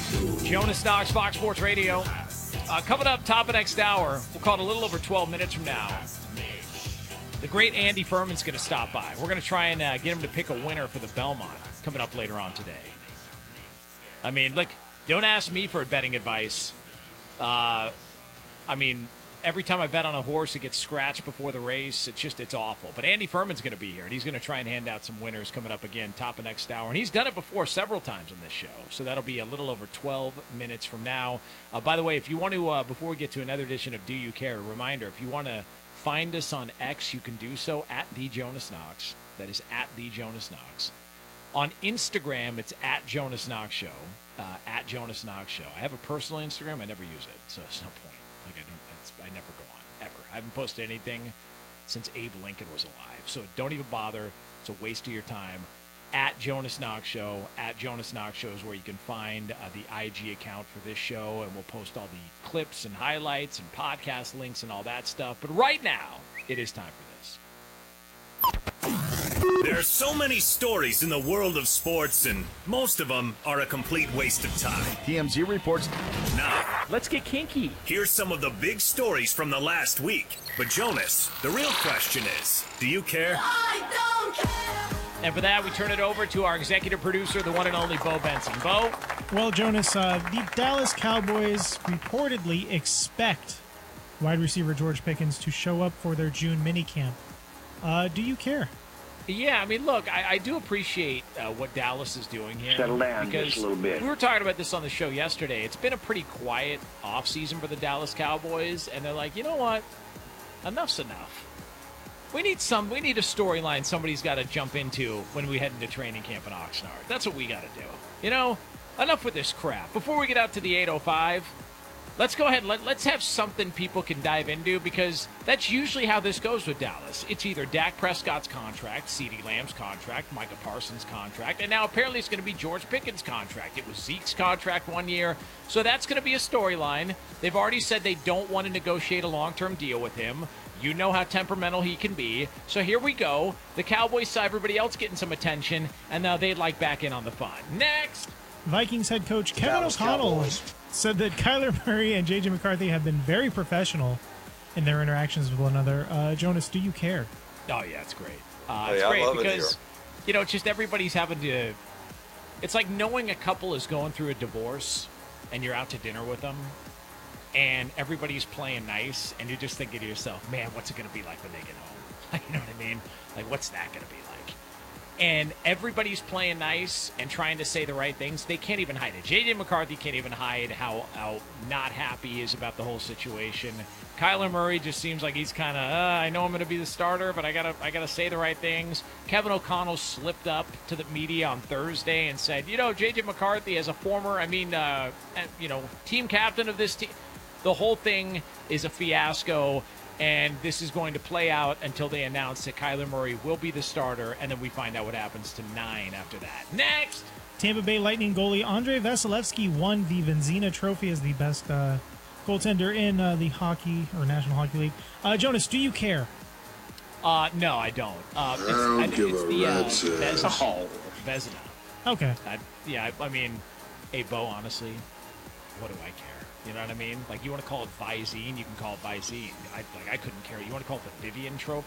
Jonas Knox, Fox Sports Radio. Coming up top of next hour, we'll call it a little over 12 minutes from now. The great Andy Furman's going to stop by. We're going to try and get him to pick a winner for the Belmont coming up later on today. I mean, look, don't ask me for betting advice. Every time I bet on a horse, it gets scratched before the race. It's awful. But Andy Furman's going to be here, and he's going to try and hand out some winners coming up again, top of next hour. And he's done it before several times on this show, so that'll be a little over 12 minutes from now. By the way, if you want to, before we get to another edition of Do You Care, a reminder, if you want to find us on X, you can do so at @TheJonasKnox. That is at @TheJonasKnox. On Instagram, it's @JonasKnox Show. @Jonas Knox Show. I have a personal Instagram. I never use it, so there's no point. I never go on, ever. I haven't posted anything since Abe Lincoln was alive, so don't even bother. It's a waste of your time. @Jonas Knox Show. @Jonas Knox Show is where you can find the IG account for this show, and we'll post all the clips and highlights and podcast links and all that stuff. But right now, it is time for this. There are so many stories in the world of sports, and most of them are a complete waste of time. TMZ reports. Now, let's get kinky. Here's some of the big stories from the last week. But Jonas, the real question is, do you care? I don't care. And for that, we turn it over to our executive producer, the one and only Bo Benson. Bo? Well, Jonas, the Dallas Cowboys reportedly expect wide receiver George Pickens to show up for their June minicamp. Do you care? Yeah, I mean, look, I do appreciate what Dallas is doing here. Settle down just a little bit. We were talking about this on the show yesterday. It's been a pretty quiet offseason for the Dallas Cowboys, and they're like, you know what? Enough's enough. We need a storyline somebody's got to jump into when we head into training camp in Oxnard. That's what we got to do. You know, enough with this crap. Before we get out to the 805, let's go ahead. Let's have something people can dive into, because that's usually how this goes with Dallas. It's either Dak Prescott's contract, CeeDee Lamb's contract, Micah Parsons' contract, and now apparently it's going to be George Pickens' contract. It was Zeke's contract one year, so that's going to be a storyline. They've already said they don't want to negotiate a long-term deal with him. You know how temperamental he can be. So here we go. The Cowboys saw everybody else getting some attention, and now they'd like back in on the fun. Next! Vikings head coach Kevin O'Connell said that Kyler Murray and J.J. McCarthy have been very professional in their interactions with one another. Jonas, do you care? Oh, yeah, it's great. It's great because, it's just everybody's having to – it's like knowing a couple is going through a divorce and you're out to dinner with them and everybody's playing nice and you're just thinking to yourself, man, what's it going to be like when they get home? You know what I mean? Like, what's that going to be like? And everybody's playing nice and trying to say the right things. They can't even hide it. J.J. McCarthy can't even hide how not happy he is about the whole situation. Kyler Murray just seems like he's kind of, I know I'm going to be the starter, but I gotta say the right things. Kevin O'Connell slipped up to the media on Thursday and said, J.J. McCarthy, as a former, team captain of this team, the whole thing is a fiasco. And this is going to play out until they announce that Kyler Murray will be the starter, and then we find out what happens to 9 after that. Next! Tampa Bay Lightning goalie Andrei Vasilevsky won the Vezina Trophy as the best goaltender in the hockey or National Hockey League. Jonas, do you care? No, I don't. It's Vezina. Okay. Hey, Bo, honestly, what do I care? You know what I mean? Like, you want to call it Visine, you can call it Visine. I couldn't care. You want to call it the Vivian Trophy?